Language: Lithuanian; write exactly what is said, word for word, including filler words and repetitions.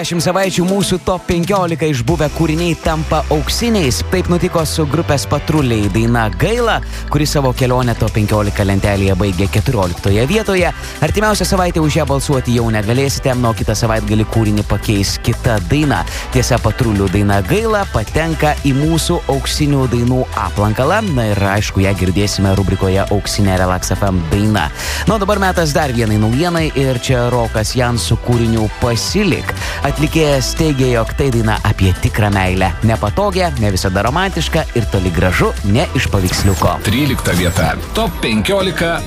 dešimt savaičių mūsų top penkiolika išbuvę kūriniai tampa auksiniais. Taip nutiko su grupės Patruliai daina Gaila, kuri savo kelionę top penkiolika lentelėje baigė keturioliktoje vietoje. Artimiausią savaitę už ją balsuoti jau negalėsite, nuo kitą savaitgalį kūrinį pakeis kita daina. Tiesa, Patrulių daina Gaila patenka į mūsų auksinių dainų aplankalą. Na ir aišku, ją girdėsime rubrikoje Auksinė Relax F M daina. Na, dabar metas dar vienai naujienai ir čia Rokas Jan su kūriniu Pasilik. Atlikėjas teigia, jog tai daina apie tikrą meilę. Nepatogią, ne visada romantišką ir toli gražu ne iš paveiksliuko. trylikta vieta. Top penkiolika